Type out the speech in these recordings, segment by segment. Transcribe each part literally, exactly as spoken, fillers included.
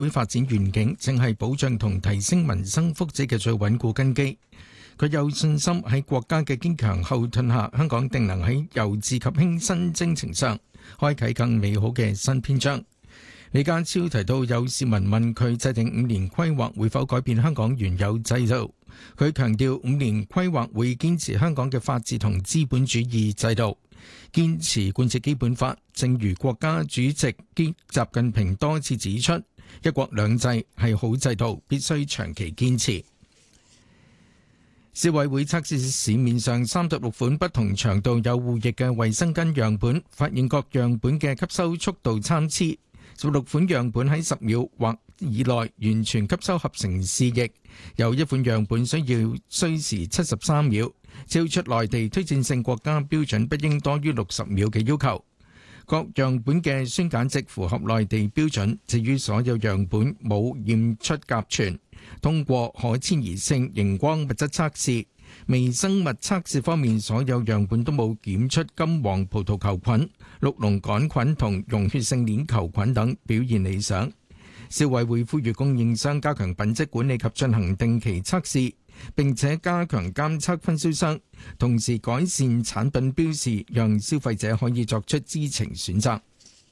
會發展願景正係保障同提升民生福祉嘅最穩固根基。佢有信心喺國家嘅堅強後盾下，香港定能喺由治及興新征程上開啟更美好嘅新篇章。李家超提到，有市民問佢制定五年規劃會否改變香港原有制度，佢強調五年規劃會堅持香港嘅法治同資本主義制度，堅持貫徹基本法。正如國家主席習近平多次指出，一國兩制係好制度，必須長期堅持。消委會測試市面上三十六款不同長度有護液嘅衛生巾樣本，發現各樣本嘅吸收速度參差。十六款樣本喺十秒或以內完全吸收合成試液，有一款樣本需要需時七十三秒，超出內地推薦性國家標準不應多於六十秒嘅要求。各樣本嘅酸鹼值符合內地標準，至於所有樣本冇驗出甲醛。通過可遷移性熒光物質測試，微生物測試方面，所有樣本都冇檢出金黃葡萄球菌、綠膿桿菌同溶血性鏈球菌等，表現理想。消委會呼籲供應商加強品質管理及進行定期測試，並且加強監測分銷商，同時改善產品標示，讓消費者可以作出知情選擇。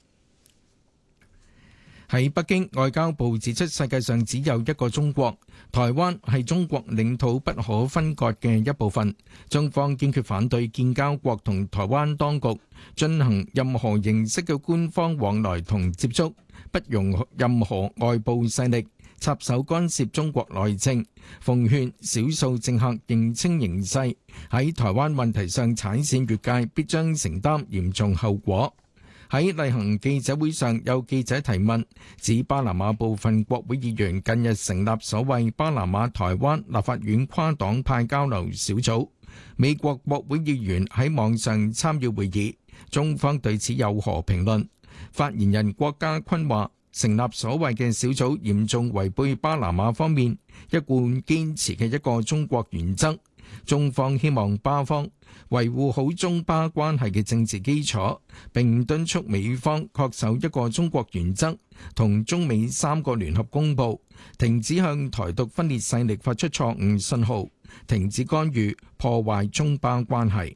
喺北京，外交部指出，世界上只有一個中國，台灣係中國領土不可分割嘅一部分。中方堅決反對建交國同台灣當局進行任何形式嘅官方往來同接觸，不容任何外部勢力插手干涉中國內政。奉勸少數政客認清形勢，喺台灣問題上踩線越界，必將承擔嚴重後果。喺例行記者會上，有記者提問，指巴拿馬部分國會議員近日成立所謂巴拿馬台灣立法院跨黨派交流小組，美國國會議員喺網上參與會議，中方對此有何評論？發言人郭家坤話，成立所謂嘅小組嚴重違背巴拿馬方面一貫堅持嘅一個中國原則，中方希望巴方維護好中巴關係嘅政治基礎，並敦促美方恪守一個中國原則同中美三個聯合公報，停止向台獨分裂勢力發出錯誤信號，停止干預破壞中巴關係。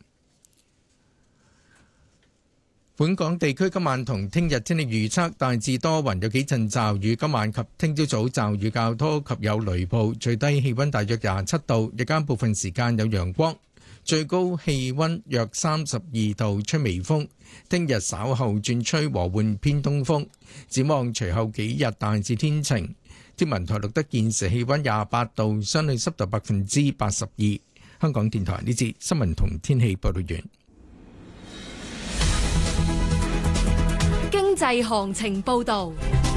本港地區今晚同聽日天氣預測大致多雲，有幾陣驟雨。今晚及聽朝早驟雨較多及有雷暴，最低氣溫大約廿七度，日間部分時間有陽光，最高氣溫約三十二度，吹微風。聽日稍後轉吹和緩偏東風。展望隨後幾日大致天晴。天文台錄得現時氣溫廿八度，相對濕度百分之八十二。香港電台呢節新聞同天氣報道完。 經濟行情報道。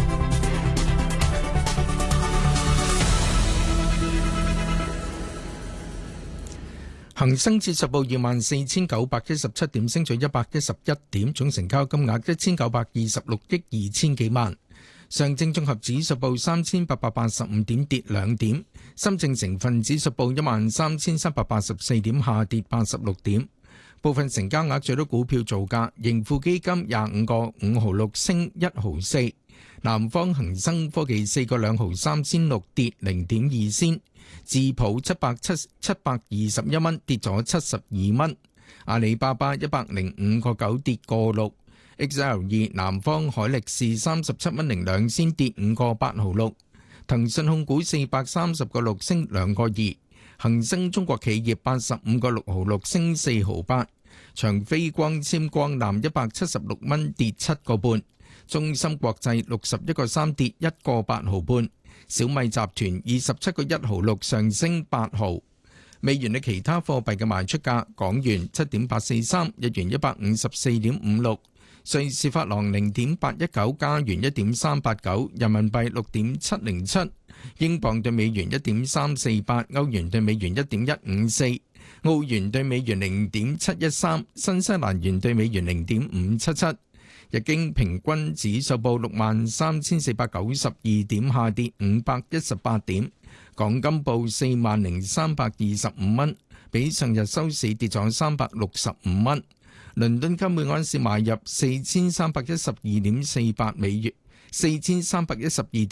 恒生指數報二萬四千九百一十七點，升咗一百一十一點，總成交金額一千九百二十六億二千幾萬。上證綜合指數報三千八百八十五點，跌兩點。深證成分指數報一萬三千三百八十四點，下跌八十六點。部分成交額最多股票造價，盈富基金廿五個五毫六升一毫四，南方恒生科技四個兩毫三仙六跌零點二仙，智普七百七七百二十一蚊跌咗七十二蚊，阿里巴巴一百零五個九跌個六 ，X L 二南方海力士三十七蚊零兩仙跌五個八毫六，騰訊控股四百三十個六升兩個二。恒生中國企業八十五個六毫六升四毫八，長飛光纖光纜一百七十六蚊跌七個半，中芯國際六十一個三跌一個八毫半，小米集團二十七個一毫六上升八毫。美元嘅其他貨幣嘅賣出價：港元七點八四三，日元一百五十四點五六，瑞士法郎零點八一九，加元一點三八九，人民幣六點七零七。英鎊對美元一點三四八，歐元對美元一點一五四，澳元對美元零點七一三，新西蘭元對美元零點五七七。日經平均指數報六萬三千四百九十二點，下跌五百一十八點。港金報四萬零三百二十五蚊，比上日收市跌咗三百六十五蚊。倫敦金每盎司買入四千三百一十二點四八美元。 四千三百一十二點。